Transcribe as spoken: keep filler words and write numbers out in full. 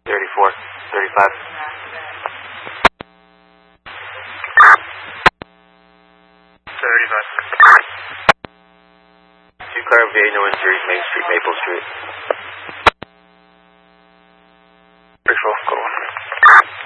thirty-four, thirty-five. thirty-five. Two car V A, no injuries, Main Street, Maple Street. thirty-four, go on.